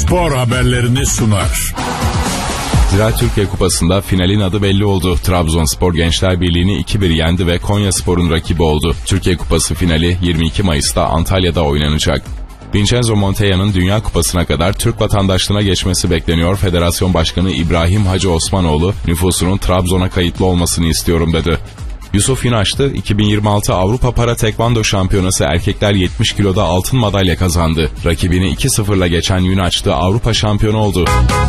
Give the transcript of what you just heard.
spor haberlerini sunar. Ziraat Türkiye Kupası'nda finalin adı belli oldu. Trabzonspor Gençler Birliği'ni 2-1 yendi ve Konyaspor'un rakibi oldu. Türkiye Kupası finali 22 Mayıs'ta Antalya'da oynanacak. Vincenzo Montella'nın Dünya Kupası'na kadar Türk vatandaşlığına geçmesi bekleniyor. Federasyon Başkanı İbrahim Hacı Osmanoğlu, nüfusunun Trabzon'a kayıtlı olmasını istiyorum dedi. Yusuf Yınaçlı, 2026 Avrupa Para Tekvando Şampiyonası erkekler 70 kiloda altın madalya kazandı. Rakibini 2-0'la geçen Yınaçlı Avrupa şampiyonu oldu.